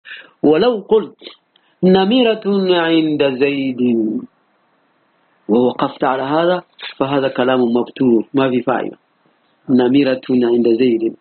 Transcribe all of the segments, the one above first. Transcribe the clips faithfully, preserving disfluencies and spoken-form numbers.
ولو قلت نمرة عند زيد ووقفت على هذا فهذا كلام مبتور ما في فائدة. نمرة عند زيد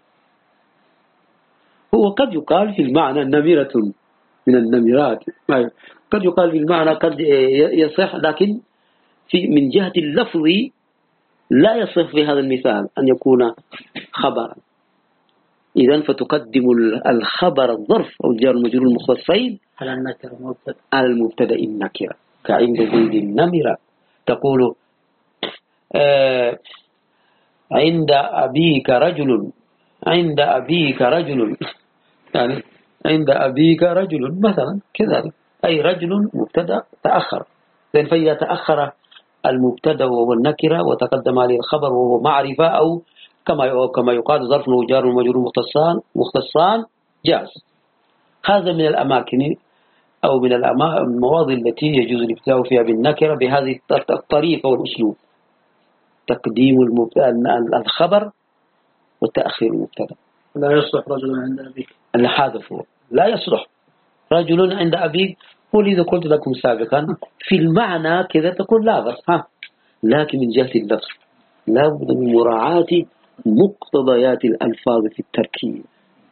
هو قد يقال في المعنى نمرة من النمرات، قد يقال في المعنى قد يصح، لكن في من جهة اللفظ لا يصح في هذا المثال أن يكون خبرا. إذن فتقدم الخبر الظرف أو الجار المجرور المختصين على النكرة مبتدأ على المبتدأ النكرة. كعند زيد النمرة تقول آه عند أبيك رجل، عند أبيك رجل يعني عند أبيك رجل مثلا كذلك، أي رجل مبتدأ تأخر. لأن فإذا تأخر المبتدأ وهو النكرة وتقدم عليه الخبر وهو معرفة أو كما كما يقال ظرف وجار ومجرور مختصان مختصان جاز. هذا من الأماكن أو من المواضع التي يجوز الابتداء فيها بالنكرة بهذه الطريقة والأسلوب، تقديم الخبر وتأخير المبتدأ. لا يصلح رجل عند أبيك، الحذف لا يصلح رجل عند أبيك. ولذا قلت لكم سابقا في المعنى كذا تقول لا بس ها، لكن من جهة اللفظ لا بد من مراعاة مقتضيات الألفاظ في التركيب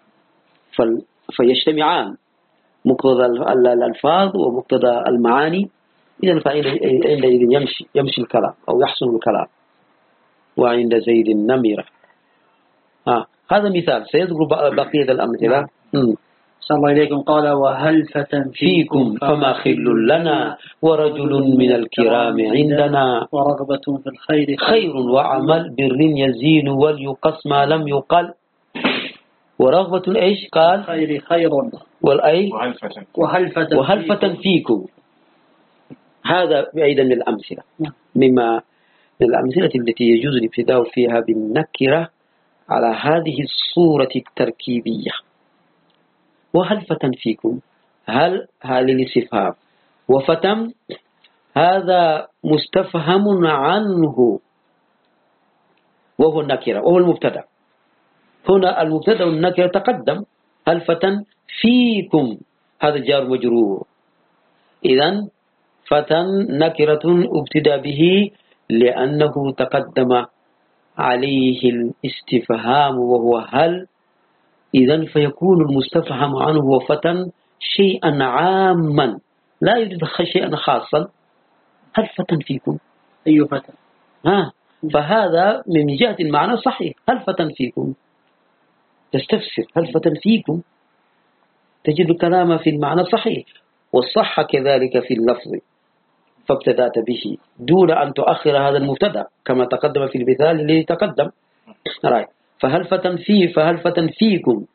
فيجتمعان مقتضى الألفاظ ومقتضى المعاني. إذن فعندئذ يمشي يمشي الكلام أو يحسن الكلام. وعند زيد النمرة ها، هذا مثال، سيذكر بقية الأمثلة. صلى الله إليكم. قال وهلفة فيكم فما خل لنا ورجل من الكرام عندنا ورغبة في الخير خير وعمل بر يزين وليقص ما لم يقل. ورغبة إيش قال خير خير والأي وهلفة وهلفة, وهلفة فيكم. هذا أيضا من الأمثلة مما من الأمثلة التي يجوز الابتداء فيها بالنكرة على هذه الصورة التركيبية. وهلفة فيكم، هل هل الاستفهام، وفتم هذا مستفهم عنه وهو النكرة وهو المبتدأ. هنا المبتدأ والنكرة تقدم، هلفة فيكم هذا جار مجرور. إذن فتن نكرة ابتدى به لأنه تقدم عليه الاستفهام وهو هل. إذن فيكون المستفهم عنه وفتن شيئا عاما لا يريد شيئا خاصا. هل فتن فيكم أي فتن ها، فهذا من جهة المعنى صحيح. هل فتن فيكم تستفسر هل فتن فيكم تجد الكلام في المعنى صحيح، والصح كذلك في اللفظ فابتدأت به دون أن تؤخر هذا المبتدأ كما تقدم في المثال الذي تقدم. فهل فتن فيه فهل فتن فيكم